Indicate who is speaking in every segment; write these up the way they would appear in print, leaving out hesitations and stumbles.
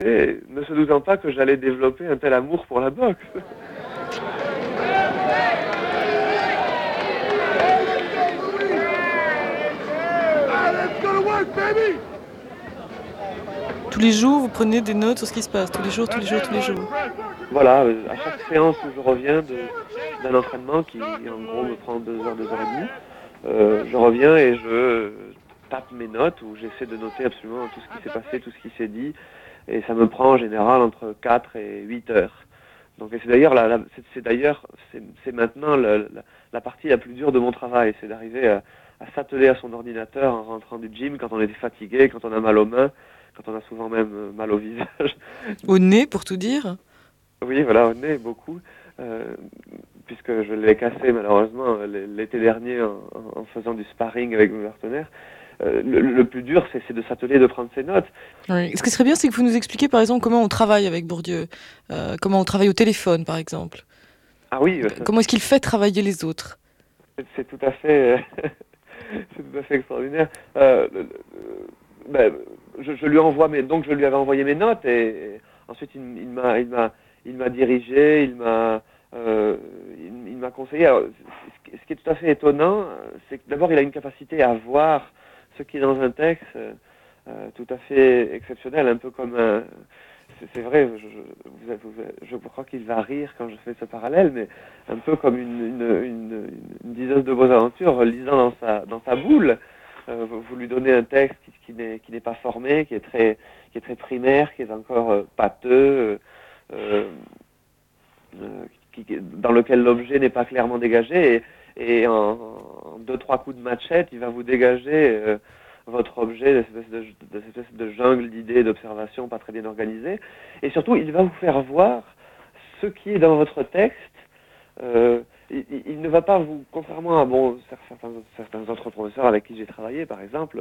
Speaker 1: Et ne se doutant pas que j'allais développer un tel amour pour la boxe.
Speaker 2: Tous les jours, vous prenez des notes sur ce qui se passe, tous les jours, tous les jours, tous les jours.
Speaker 1: Voilà, à chaque séance où je reviens d'un entraînement qui, en gros, me prend 2 heures, 2 heures et demie, je reviens et je tape mes notes où j'essaie de noter absolument tout ce qui s'est passé, tout ce qui s'est dit, et ça me prend en général entre 4 et 8 heures. Donc, et c'est d'ailleurs, c'est maintenant la partie la plus dure de mon travail, c'est d'arriver à s'atteler à son ordinateur en rentrant du gym quand on est fatigué, quand on a mal aux mains, quand on a souvent même mal au visage.
Speaker 2: Au nez, pour tout dire.
Speaker 1: Oui, voilà, au nez, beaucoup, euh, puisque je l'ai cassé malheureusement l'été dernier en faisant du sparring avec mes partenaires. Le plus dur, c'est de s'atteler, de prendre ses notes.
Speaker 2: Oui. Ce qui serait bien, c'est que vous nous expliquiez, par exemple, comment on travaille avec Bourdieu, comment on travaille au téléphone, par exemple.
Speaker 1: Ah oui,
Speaker 2: Comment est-ce qu'il fait travailler les autres?
Speaker 1: c'est tout à fait, c'est tout à fait extraordinaire. Euh, le- le- ben, je lui envoie donc je lui avais envoyé mes notes et ensuite il m'a dirigé, euh, il m'a conseillé. Alors, ce qui est tout à fait étonnant, c'est que d'abord il a une capacité à voir ce qui est dans un texte tout à fait exceptionnel, un peu comme un. C'est vrai, je crois qu'il va rire quand je fais ce parallèle, mais un peu comme une diseuse de Bonaventure lisant dans sa boule. Vous lui donnez un texte qui n'est pas formé, qui est très primaire, qui est encore pâteux, euh, dans lequel l'objet n'est pas clairement dégagé. Et en 2-3 coups de machette, il va vous dégager votre objet, cette espèce de jungle d'idées et d'observations pas très bien organisées. Et surtout, il va vous faire voir ce qui est dans votre texte. Il ne va pas vous, contrairement à certains autres professeurs avec qui j'ai travaillé, par exemple,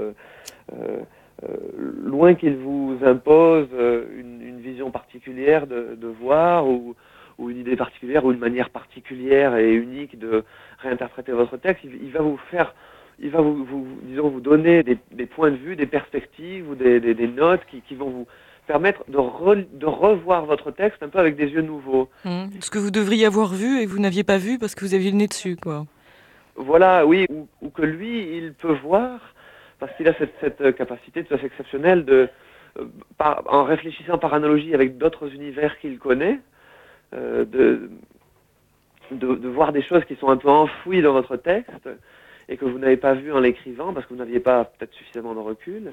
Speaker 1: loin qu'il vous impose une vision particulière de voir ou une idée particulière ou une manière particulière et unique de réinterpréter votre texte, il va vous faire, il va disons, vous donner des points de vue, des perspectives ou des notes qui vont vous permettre de revoir votre texte un peu avec des yeux nouveaux.
Speaker 2: Ce que vous devriez avoir vu et que vous n'aviez pas vu parce que vous aviez le nez dessus, quoi.
Speaker 1: Voilà, oui, ou que lui, il peut voir, parce qu'il a cette capacité tout à fait exceptionnelle en réfléchissant par analogie avec d'autres univers qu'il connaît, euh, de, de voir des choses qui sont un peu enfouies dans votre texte et que vous n'avez pas vues en l'écrivant parce que vous n'aviez pas peut-être suffisamment de recul.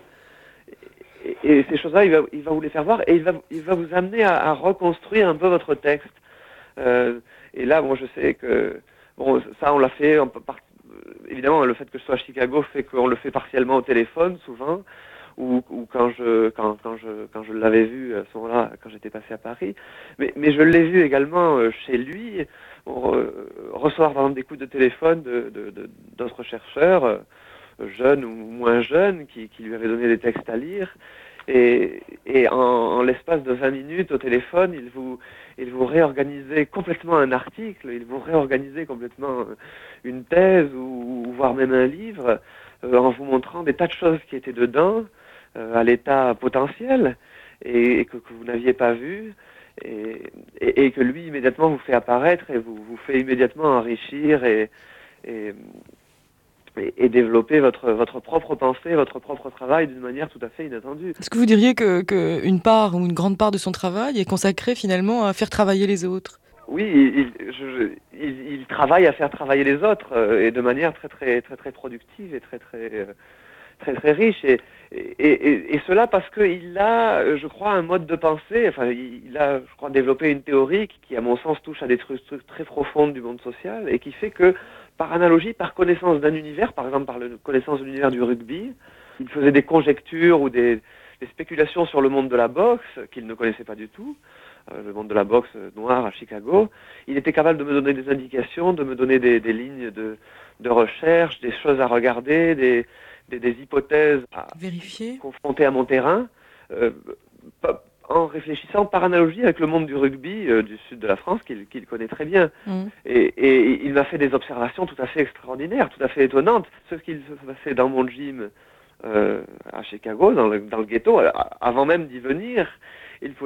Speaker 1: Et ces choses-là, il va vous les faire voir et il va vous amener à reconstruire un peu votre texte. Euh, et là, bon, je sais que bon, ça, on l'a fait. Évidemment, le fait que je sois à Chicago fait qu'on le fait partiellement au téléphone, souvent, ou quand je l'avais vu à ce moment-là, quand j'étais passé à Paris. Mais je l'ai vu également chez lui, recevoir par exemple des coups de téléphone d'autres chercheurs, jeunes ou moins jeunes, qui lui avaient donné des textes à lire. Et en l'espace de 20 minutes au téléphone, il vous réorganisait complètement un article, il vous réorganisait complètement une thèse ou voire même un livre en vous montrant des tas de choses qui étaient dedans à l'état potentiel et que vous n'aviez pas vu et que lui immédiatement vous fait apparaître et vous fait immédiatement enrichir et, et développer votre propre pensée, votre propre travail d'une manière tout à fait inattendue.
Speaker 2: Est-ce que vous diriez que une part ou une grande part de son travail est consacrée finalement à faire travailler les autres?
Speaker 1: Oui, il travaille à faire travailler les autres et de manière très productive et très riche. Et cela parce qu'il a, je crois, un mode de pensée. Enfin, il a, je crois, développé une théorie qui, à mon sens, touche à des trucs très profondes du monde social et qui fait que, par analogie, par connaissance d'un univers, par exemple par la connaissance de l'univers du rugby, il faisait des conjectures ou des spéculations sur le monde de la boxe qu'il ne connaissait pas du tout, le monde de la boxe noire à Chicago. Il était capable de me donner des indications, de me donner des lignes de recherche, des choses à regarder, des hypothèses à
Speaker 2: Vérifier?
Speaker 1: confronter à mon terrain, euh, en réfléchissant par analogie avec le monde du rugby du sud de la France qu'il connaît très bien.
Speaker 2: Mm.
Speaker 1: Et il m'a fait des observations tout à fait extraordinaires, tout à fait étonnantes. Ce qu'il se passait dans mon gym à Chicago, dans le ghetto, avant même d'y venir. il faut